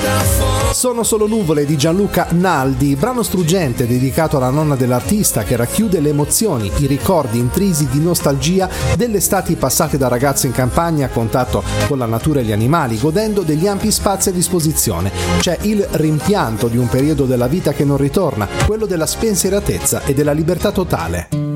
Sono solo nuvole di Gianluca Naldi, brano struggente dedicato alla nonna dell'artista che racchiude le emozioni, i ricordi intrisi di nostalgia delle estati passate da ragazzo in campagna a contatto con la natura e gli animali, godendo degli ampi spazi a disposizione. C'è il rimpianto di un periodo della vita che non ritorna, quello della spensieratezza e della libertà totale.